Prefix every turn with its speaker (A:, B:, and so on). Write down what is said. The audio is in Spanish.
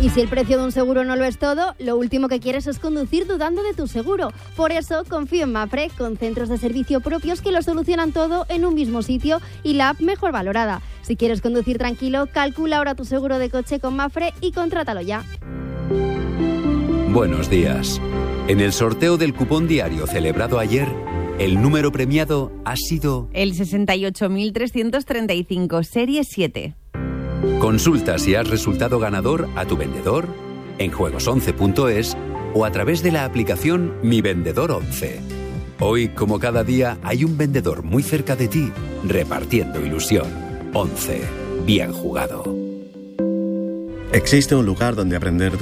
A: Y si el precio de un seguro no lo es todo, lo último que quieres es conducir dudando de tu seguro. Por eso confío en Mapfre, con centros de servicio propios que lo solucionan todo en un mismo sitio y la app mejor valorada. Si quieres conducir tranquilo, calcula ahora tu seguro de coche con Mapfre y contrátalo ya.
B: Buenos días. En el sorteo del cupón diario celebrado ayer, el número premiado ha sido
C: el 68.335, serie 7.
B: Consulta si has resultado ganador a tu vendedor en juegos11.es o a través de la aplicación Mi Vendedor 11. Hoy, como cada día, hay un vendedor muy cerca de ti repartiendo ilusión. 11. Bien jugado.
D: Existe un lugar donde aprender